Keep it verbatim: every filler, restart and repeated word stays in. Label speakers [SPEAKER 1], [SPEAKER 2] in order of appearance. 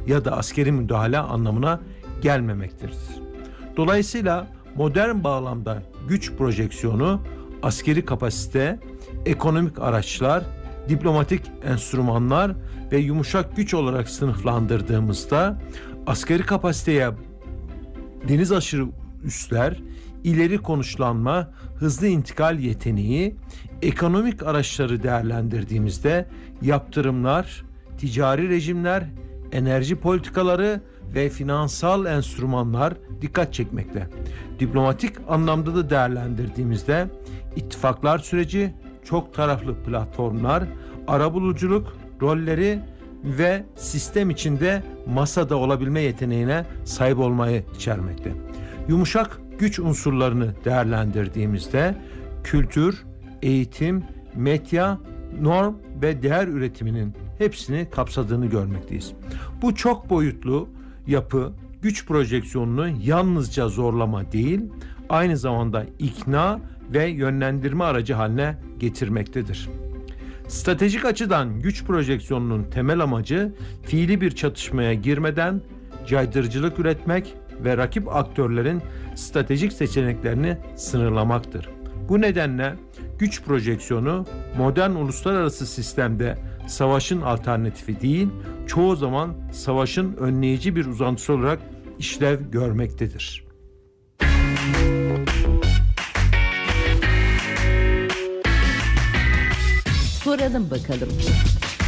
[SPEAKER 1] ya da askeri müdahale anlamına gelmemektedir. Dolayısıyla modern bağlamda güç projeksiyonu askeri kapasite, ekonomik araçlar, diplomatik enstrümanlar ve yumuşak güç olarak sınıflandırdığımızda askeri kapasiteye deniz aşırı üsler, ileri konuşlanma, hızlı intikal yeteneği, ekonomik araçları değerlendirdiğimizde yaptırımlar, ticari rejimler, enerji politikaları ve finansal enstrümanlar dikkat çekmekte. Diplomatik anlamda da değerlendirdiğimizde ittifaklar süreci, çok taraflı platformlar, arabuluculuk rolleri ve sistem içinde masada olabilme yeteneğine sahip olmayı içermekte. Yumuşak güç unsurlarını değerlendirdiğimizde kültür, eğitim, medya, norm ve değer üretiminin hepsini kapsadığını görmekteyiz. Bu çok boyutlu yapı güç projeksiyonunu yalnızca zorlama değil, aynı zamanda ikna ve yönlendirme aracı haline getirmektedir. Stratejik açıdan güç projeksiyonunun temel amacı fiili bir çatışmaya girmeden caydırıcılık üretmek ve rakip aktörlerin stratejik seçeneklerini sınırlamaktır. Bu nedenle güç projeksiyonu modern uluslararası sistemde savaşın alternatifi değil, çoğu zaman savaşın önleyici bir uzantısı olarak işlev görmektedir.
[SPEAKER 2] Soralım bakalım.